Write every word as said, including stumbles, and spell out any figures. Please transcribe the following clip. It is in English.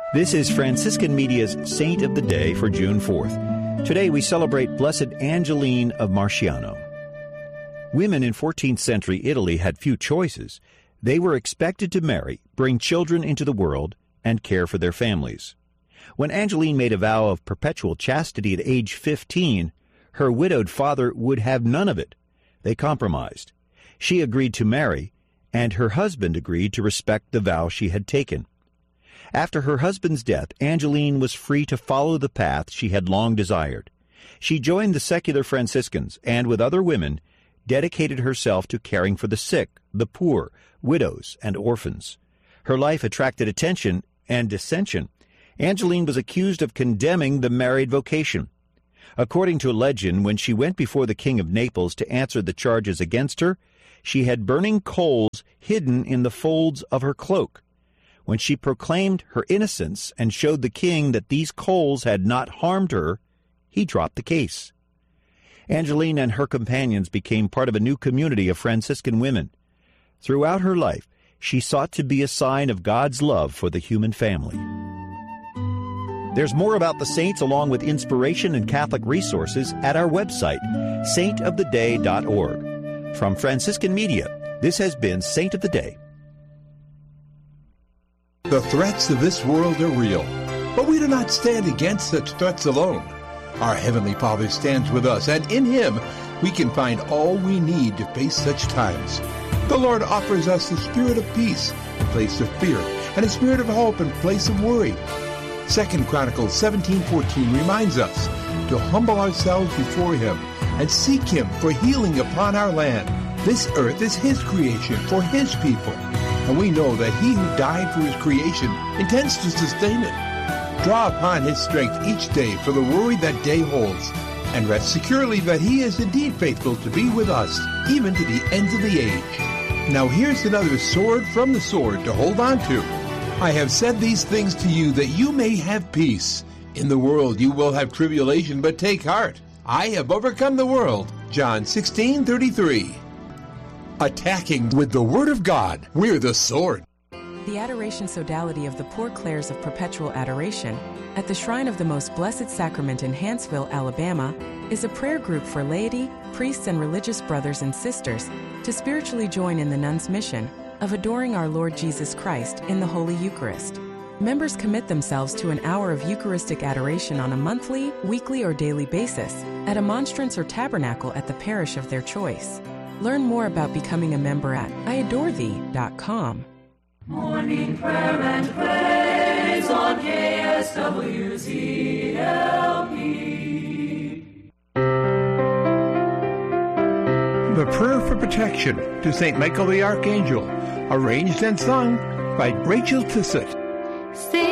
This is Franciscan Media's Saint of the Day for June fourth. Today we celebrate Blessed Angeline of Marciano. Women in fourteenth century Italy had few choices. They were expected to marry, bring children into the world, and care for their families. When Angeline made a vow of perpetual chastity at age fifteen, her widowed father would have none of it. They compromised. She agreed to marry, and her husband agreed to respect the vow she had taken. After her husband's death, Angeline was free to follow the path she had long desired. She joined the secular Franciscans and, with other women, dedicated herself to caring for the sick, the poor, widows, and orphans. Her life attracted attention and dissension. Angeline was accused of condemning the married vocation. According to legend, when she went before the King of Naples to answer the charges against her, she had burning coals hidden in the folds of her cloak. When she proclaimed her innocence and showed the king that these coals had not harmed her, he dropped the case. Angeline and her companions became part of a new community of Franciscan women. Throughout her life, she sought to be a sign of God's love for the human family. There's more about the saints along with inspiration and Catholic resources at our website, saint of the day dot org. From Franciscan Media, this has been Saint of the Day. The threats of this world are real, but we do not stand against such threats alone. Our Heavenly Father stands with us, and in Him we can find all we need to face such times. The Lord offers us the spirit of peace in place of fear, and a spirit of hope in place of worry. Second Chronicles seventeen fourteen reminds us to humble ourselves before Him and seek Him for healing upon our land. This earth is His creation for His people, and we know that He who died for His creation intends to sustain it. Draw upon His strength each day for the worry that day holds, and rest securely that He is indeed faithful to be with us, even to the ends of the age. Now here's another sword from the sword to hold on to. I have said these things to you that you may have peace. In the world you will have tribulation, but take heart. I have overcome the world. John sixteen thirty-three. Attacking with the Word of God, we're the sword. The Adoration Sodality of the Poor Clares of Perpetual Adoration at the Shrine of the Most Blessed Sacrament in Hanceville, Alabama, is a prayer group for laity, priests, and religious brothers and sisters to spiritually join in the nuns' mission of adoring our Lord Jesus Christ in the Holy Eucharist. Members commit themselves to an hour of Eucharistic adoration on a monthly, weekly, or daily basis at a monstrance or tabernacle at the parish of their choice. Learn more about becoming a member at I adore thee dot com. Morning prayer and praise on K S W Z L P. The Prayer for Protection to Saint Michael the Archangel, arranged and sung by Rachel Tissett.